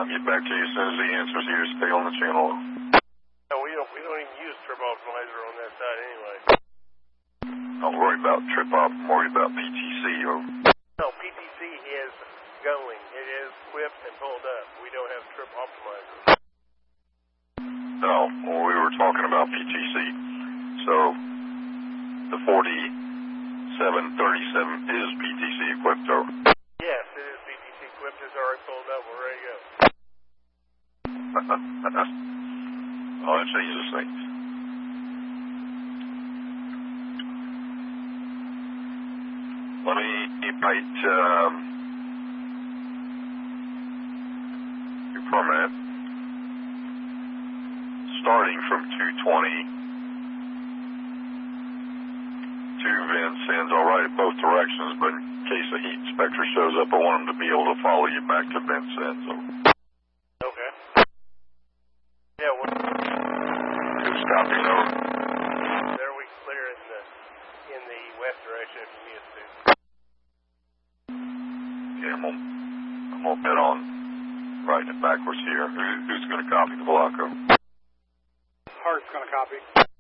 I'll get back to you as soon as the answer's here. Stay on the channel. No, we don't even use trip optimizer on that side anyway. Don't worry about trip op. I'm worried about PTC. No, PTC is going. It is equipped and pulled up. We don't have trip optimizer. No, well, we were talking about PTC. So the 4737 is PTC equipped, or? Yes, it is PTC equipped. It's already pulled up. We're ready to go. Oh, that changes things. Let me write your permit starting from 220 to Vincennes. I'll write it both directions, but in case a heat inspector shows up, I want him to be able to follow you back to Vincennes. Okay. Yeah, Just copy, over. There we clear in the west direction if you need us to. Okay, I'm gonna bet on writing it backwards here. Who's gonna copy the blocker? Hart's gonna copy.